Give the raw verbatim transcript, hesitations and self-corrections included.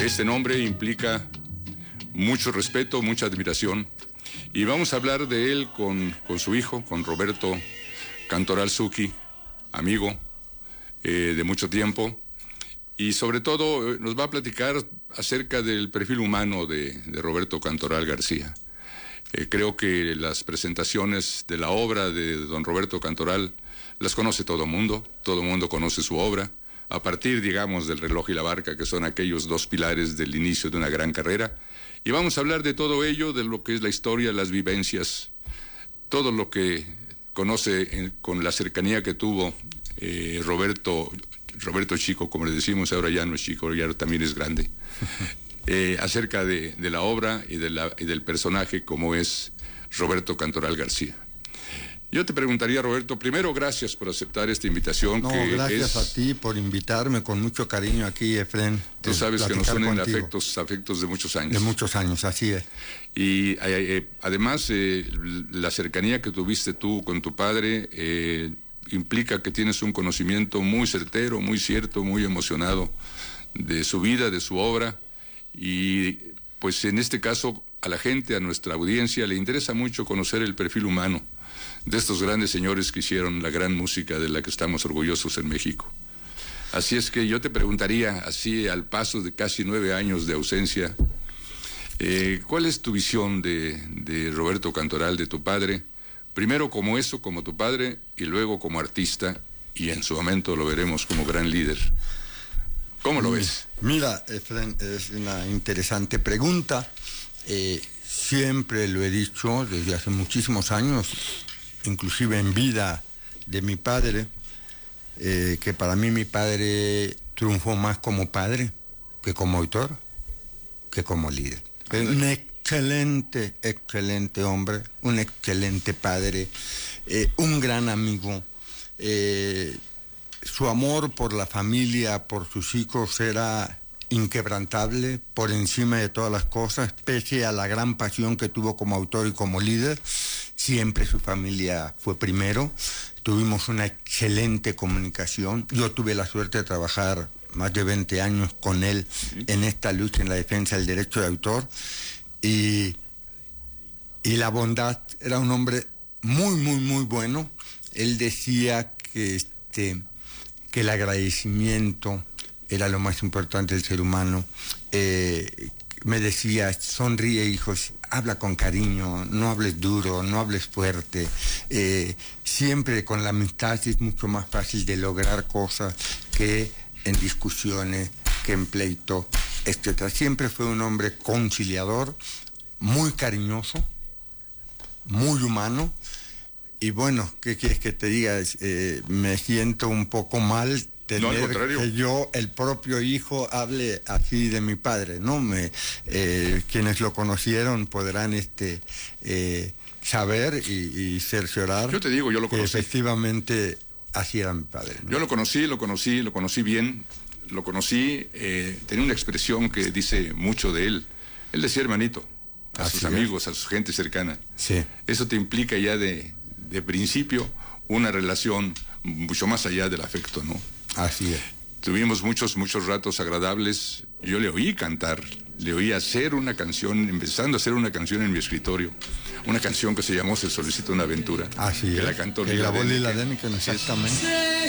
Este nombre implica mucho respeto, mucha admiración, y vamos a hablar de él con, con su hijo, con Roberto Cantoral Zucchi, amigo eh, de mucho tiempo, y sobre todo eh, nos va a platicar acerca del perfil humano de, de Roberto Cantoral García. Eh, creo que las presentaciones de la obra de don Roberto Cantoral las conoce todo el mundo, todo el mundo conoce su obra, a partir, digamos, del Reloj y la Barca, que son aquellos dos pilares del inicio de una gran carrera. Y vamos a hablar de todo ello, de lo que es la historia, las vivencias, todo lo que conoce en, con la cercanía que tuvo eh, Roberto, Roberto Chico, como le decimos, ahora ya no es chico, ya también es grande, eh, acerca de, de la obra y, de la, y del personaje como es Roberto Cantoral García. Yo te preguntaría, Roberto, primero, gracias por aceptar esta invitación. No, que gracias es, a ti por invitarme con mucho cariño aquí, Efren. Tú sabes que nos unen afectos, afectos de muchos años. De muchos años, así es. Y eh, además, eh, la cercanía que tuviste tú con tu padre eh, implica que tienes un conocimiento muy certero, muy cierto, muy emocionado de su vida, de su obra. Y pues en este caso, a la gente, a nuestra audiencia, le interesa mucho conocer el perfil humano de estos grandes señores que hicieron la gran música de la que estamos orgullosos en México. Así es que yo te preguntaría, así al paso de casi nueve años de ausencia, eh, ¿cuál es tu visión de, de Roberto Cantoral, de tu padre? Primero como eso, como tu padre, y luego como artista, y en su momento lo veremos como gran líder. ¿Cómo lo ves? Mira, Efren, es una interesante pregunta. Eh, siempre lo he dicho desde hace muchísimos años, inclusive en vida de mi padre, eh, que para mí mi padre triunfó más como padre que como autor, que como líder. Un excelente, excelente hombre, un excelente padre, eh, un gran amigo. Eh, su amor por la familia, por sus hijos era inquebrantable, por encima de todas las cosas, pese a la gran pasión que tuvo como autor y como líder. Siempre su familia fue primero. Tuvimos una excelente comunicación. Yo tuve la suerte de trabajar más de veinte años con él en esta lucha en la defensa del derecho de autor. Y, y la bondad, era un hombre muy, muy, muy bueno. Él decía que, este, que el agradecimiento era lo más importante del ser humano. Eh, me decía, sonríe, hijos, habla con cariño, no hables duro, no hables fuerte. Eh, siempre con la amistad es mucho más fácil de lograr cosas que en discusiones, que en pleito, etcétera. Siempre fue un hombre conciliador, muy cariñoso, muy humano. Y bueno, ¿qué quieres que te diga? Eh, me siento un poco mal tener no, que yo, el propio hijo, hable así de mi padre, ¿no? Me, eh, quienes lo conocieron podrán este eh, saber y, y cerciorar. Yo te digo, yo lo conocí. Que efectivamente así era mi padre, ¿no? Yo lo conocí, lo conocí, lo conocí bien, lo conocí, eh, tenía una expresión que dice mucho de él. Él decía hermanito a así sus es. amigos, a su gente cercana. Sí. Eso te implica ya de, de principio una relación mucho más allá del afecto, ¿no? Así es. Tuvimos muchos, muchos ratos agradables. Yo le oí cantar, le oí hacer una canción, empezando a hacer una canción en mi escritorio. Una canción que se llamó Se solicita una aventura. Así es. Que la cantó Lila Deneken. Exactamente.